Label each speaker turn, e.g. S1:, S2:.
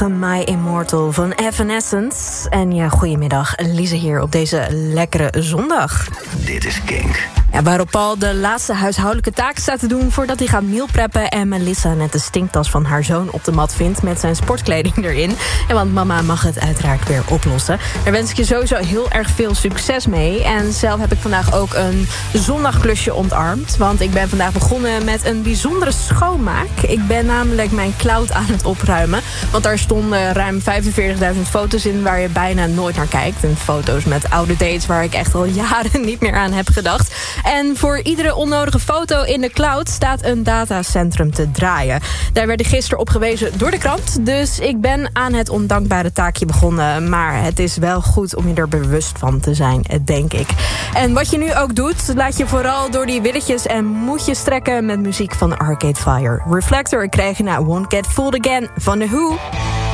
S1: My Immortal van Evanescence. En ja, goedemiddag, Lise hier op deze lekkere zondag.
S2: Dit is Kink.
S1: Ja, waarop Paul de laatste huishoudelijke taken staat te doen voordat hij gaat mealpreppen en Melissa net de stinktas van haar zoon op de mat vindt met zijn sportkleding erin. En want mama mag het uiteraard weer oplossen. Daar wens ik je sowieso heel erg veel succes mee. En zelf heb ik vandaag ook een zondagklusje ontarmd. Want ik ben vandaag begonnen met een bijzondere schoonmaak. Ik ben namelijk mijn cloud aan het opruimen. Want daar stonden ruim 45.000 foto's in waar je bijna nooit naar kijkt. En foto's met oude dates waar ik echt al jaren niet meer aan heb gedacht. En voor iedere onnodige foto in de cloud staat een datacentrum te draaien. Daar werd ik gisteren op gewezen door de krant. Dus ik ben aan het ondankbare taakje begonnen. Maar het is wel goed om je er bewust van te zijn, denk ik. En wat je nu ook doet, laat je vooral door die willetjes en moetjes trekken met muziek van Arcade Fire. Reflector kreeg je na Won't Get Fooled Again van The Who.